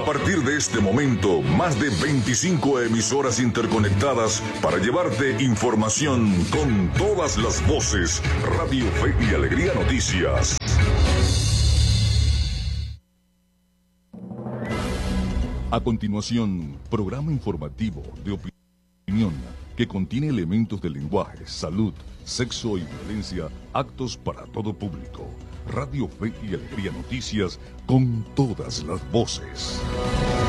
partir de este momento, más de 25 emisoras interconectadas para llevarte información con todas las voces. Radio Fe y Alegría Noticias. A continuación, programa informativo de opinión que contiene elementos de lenguaje, salud, sexo y violencia, actos para todo público. Radio Fe y Alegría Noticias con todas las voces.